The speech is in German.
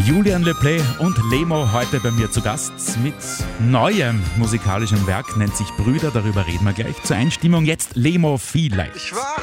Julian Leplay und Lemo heute bei mir zu Gast mit neuem musikalischen Werk, nennt sich Brüder, darüber reden wir gleich. Zur Einstimmung jetzt Lemo vielleicht.